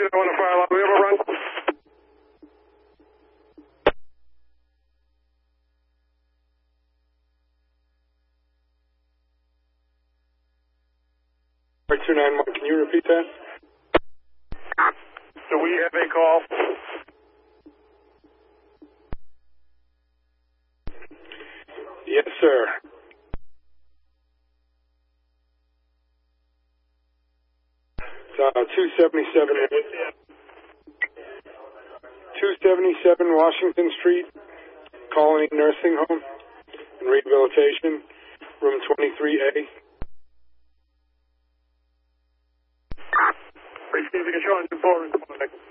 I want to fire alarm. We have a run. R291, can you repeat that? Do we have a call? Yes, sir. It's 277 Washington Street, Colony Nursing Home and Rehabilitation, room 23A. Receiving a charge in 4.